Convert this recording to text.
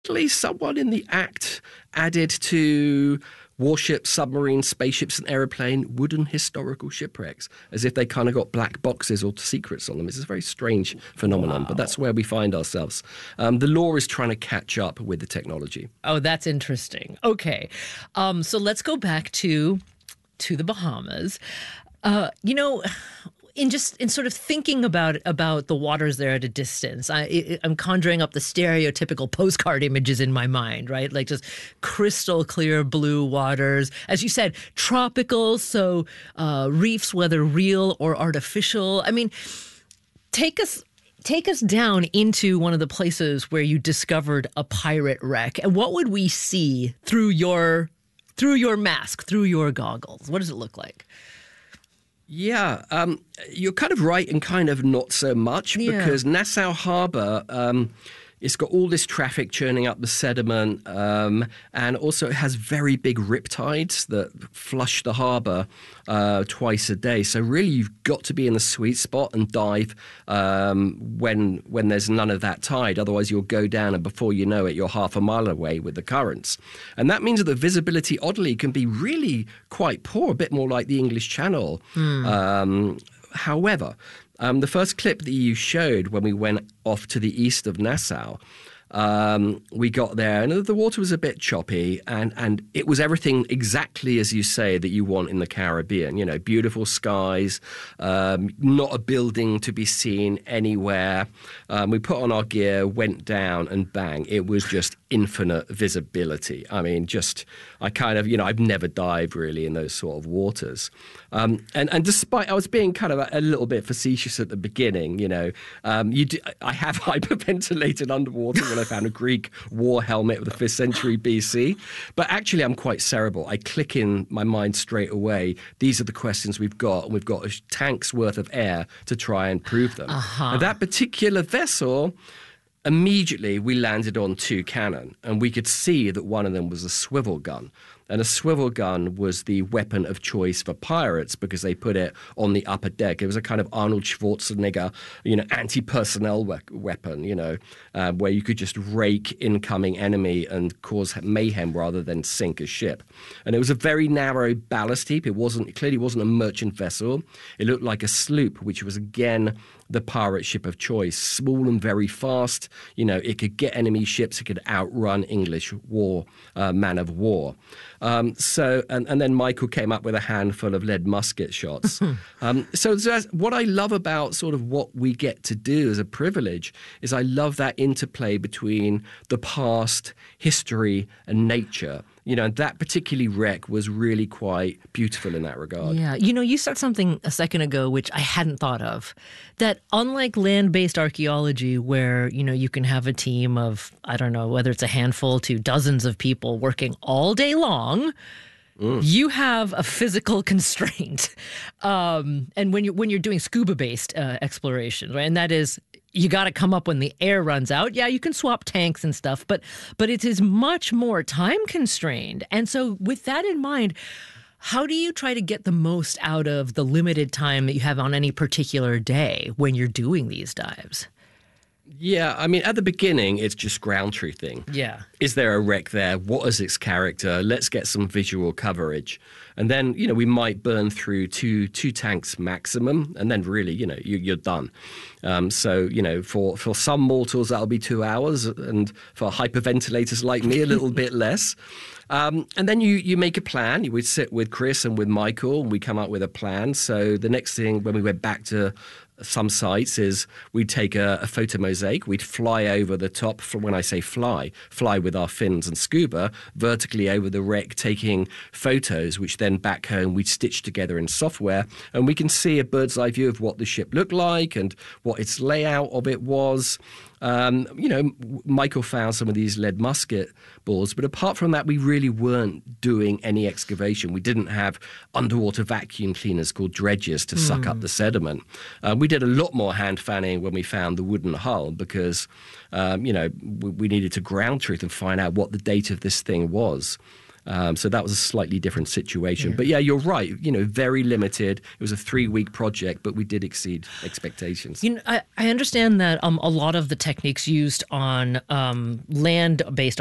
someone in the act added to warships, submarines, spaceships, and aeroplane wooden historical shipwrecks, as if they kind of got black boxes or secrets on them. It's a very strange phenomenon, but that's where we find ourselves. The law is trying to catch up with the technology. Oh, that's interesting. Okay. So let's go back to the Bahamas. In sort of thinking about the waters there at a distance, I'm conjuring up the stereotypical postcard images in my mind, right? Like just crystal clear blue waters. As you said, tropical, so reefs, whether real or artificial. I mean, take us down into one of the places where you discovered a pirate wreck. And what would we see through your mask, through your goggles? What does it look like? Yeah, you're kind of right and kind of not so much, because Nassau Harbour, it's got all this traffic churning up the sediment, and also it has very big riptides that flush the harbour twice a day. So really you've got to be in the sweet spot and dive when there's none of that tide. Otherwise you'll go down, and before you know it, you're half a mile away with the currents. And that means that the visibility, oddly, can be really quite poor, a bit more like the English Channel. However, the first clip that you showed when we went off to the east of Nassau, we got there and the water was a bit choppy, and it was everything exactly as you say that you want in the Caribbean. You know, beautiful skies, not a building to be seen anywhere. We put on our gear, went down, and bang, it was just infinite visibility. I mean, I've never dived really in those sort of waters. And despite I was being kind of a little bit facetious at the beginning, I have hyperventilated underwater when I found a Greek war helmet of the 5th century BC. But actually, I'm quite cerebral. I click in my mind straight away. These are the questions we've got, and we've got a tank's worth of air to try and prove them. And that particular vessel, immediately we landed on 2 cannon, and we could see that one of them was a swivel gun. And a swivel gun was the weapon of choice for pirates because they put it on the upper deck. It was a kind of Arnold Schwarzenegger, anti-personnel weapon, where you could just rake incoming enemy and cause mayhem rather than sink a ship. And it was a very narrow ballast heap. It clearly wasn't a merchant vessel. It looked like a sloop, which was again the pirate ship of choice, small and very fast. It could get enemy ships. It could outrun English man of war. And then Michael came up with a handful of lead musket shots. So what I love about sort of what we get to do as a privilege is I love that interplay between the past, history, and nature. That particularly wreck was really quite beautiful in that regard. Yeah. You said something a second ago, which I hadn't thought of, that unlike land-based archaeology where, you can have a team of, I don't know, whether it's a handful to dozens of people working all day long, you have a physical constraint. And when you're doing scuba-based exploration, right, and that is, you got to come up when the air runs out. Yeah, you can swap tanks and stuff, but it is much more time constrained. And so with that in mind, how do you try to get the most out of the limited time that you have on any particular day when you're doing these dives? Yeah, I mean, at the beginning, it's just ground truthing. Yeah. Is there a wreck there? What is its character? Let's get some visual coverage. And then, we might burn through two tanks maximum, and then really, you're done. For some mortals, that'll be 2 hours, and for hyperventilators like me, a little bit less. And then you make a plan. You would sit with Chris and with Michael, and we come up with a plan. So the next thing, when we went back to some sites, is we'd take a photo mosaic. We'd fly over the top. When I say fly with our fins and scuba, vertically over the wreck, taking photos, which then back home we'd stitch together in software. And we can see a bird's eye view of what the ship looked like and what its layout of it was. Michael found some of these lead musket balls, but apart from that, we really weren't doing any excavation. We didn't have underwater vacuum cleaners called dredges to suck up the sediment. We did a lot more hand fanning when we found the wooden hull because, we needed to ground truth and find out what the date of this thing was. So that was a slightly different situation. But yeah, you're right. Very limited. It was a 3-week project, but we did exceed expectations. I understand that a lot of the techniques used on land-based